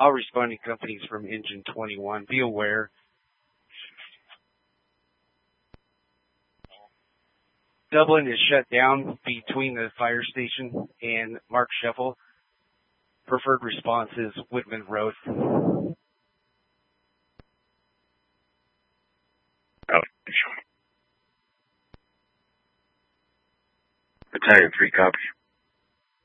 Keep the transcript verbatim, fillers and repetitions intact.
All responding companies from Engine twenty-one, be aware. Dublin is shut down between the fire station and Mark Sheffel. Preferred response is Woodman Road. Oh, Battalion three, copy.